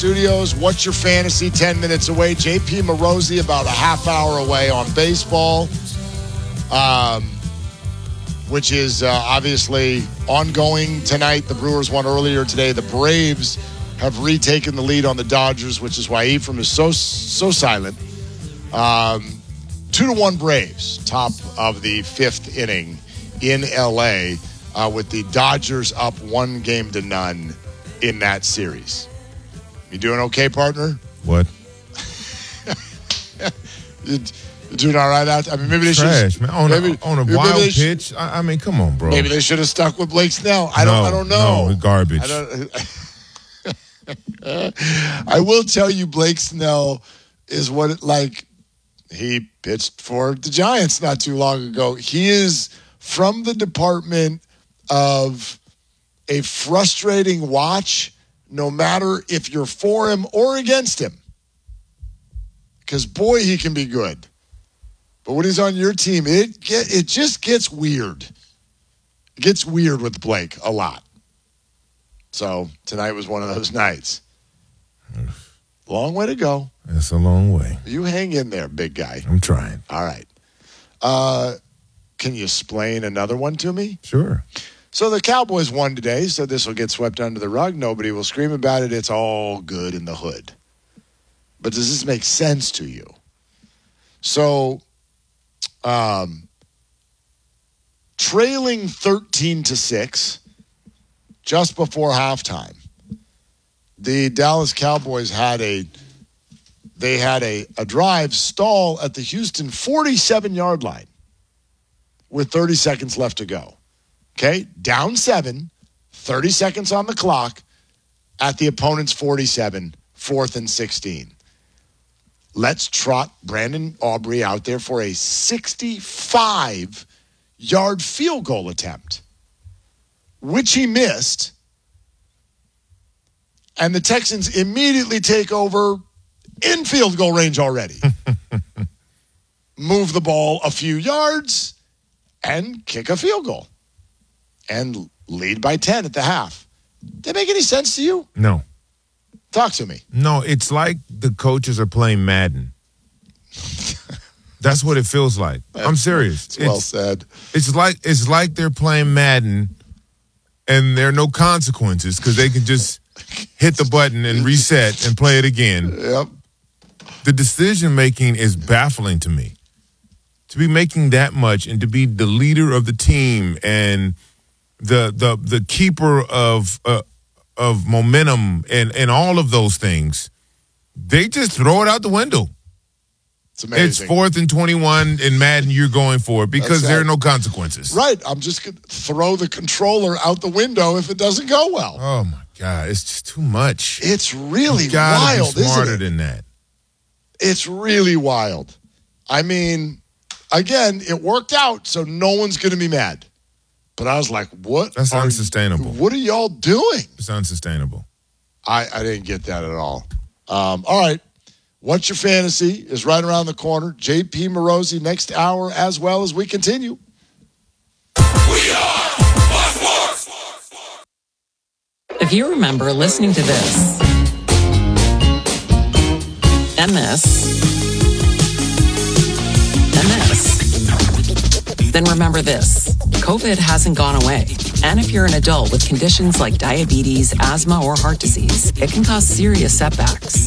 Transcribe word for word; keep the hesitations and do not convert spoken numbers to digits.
Studios. What's your fantasy? ten minutes away. J P Morosi about a half hour away on baseball, um, which is uh, obviously ongoing tonight. The Brewers won earlier today. The Braves have retaken the lead on the Dodgers, which is why Ephraim is so so silent. Um, two to one Braves, top of the fifth inning in L A, uh, with the Dodgers up one game to none in that series. You doing okay, partner? What? you, you doing all right out there? I mean, maybe they Trash, should man. On maybe, a, on a maybe wild they should, pitch. I, I mean, come on, bro. Maybe they should have stuck with Blake Snell. I don't. No, I don't know. No, garbage. I don't. I will tell you, Blake Snell is what it, like he pitched for the Giants not too long ago. He is from the department of a frustrating watch, no matter if you're for him or against him. Because, boy, he can be good. But when he's on your team, it get, it just gets weird. It gets weird with Blake a lot. So tonight was one of those nights. Long way to go. That's a long way. You hang in there, big guy. I'm trying. All right. Uh, can you explain another one to me? Sure. So the Cowboys won today, so this will get swept under the rug. Nobody will scream about it. It's all good in the hood. But does this make sense to you? So, um, trailing thirteen to six, just before halftime, the Dallas Cowboys had a they had a, a drive stall at the Houston forty-seven-yard line with thirty seconds left to go. Okay, down seven, thirty seconds on the clock at the opponent's forty-seven, fourth and sixteen. Let's trot Brandon Aubrey out there for a sixty-five-yard field goal attempt, which he missed. And the Texans immediately take over in field goal range already. Move the ball a few yards and kick a field goal. And lead by ten at the half. Did that make any sense to you? No. Talk to me. No, it's like the coaches are playing Madden. That's what it feels like. I'm serious. It's well it's, said. It's like it's like they're playing Madden and there are no consequences because they can just hit the button and reset and play it again. Yep. The decision making is baffling to me. To be making that much and to be the leader of the team and the the the keeper of uh, of momentum and, and all of those things, they just throw it out the window. It's amazing. It's fourth and twenty-one in Madden, you're going for it because there are no consequences. Right. I'm just going to throw the controller out the window if it doesn't go well. Oh, my God. It's just too much. It's really you gotta wild, be smarter isn't it? than that. It's really wild. I mean, again, it worked out, so no one's going to be mad. But I was like, what? That's are, unsustainable. What are y'all doing? It's unsustainable. I, I didn't get that at all. Um, all right. What's Your Fantasy is right around the corner. J P Morosi next hour as well as we continue. We are Fox Sports. If you remember listening to this and this and this, then remember this. COVID hasn't gone away. And if you're an adult with conditions like diabetes, asthma, or heart disease, it can cause serious setbacks.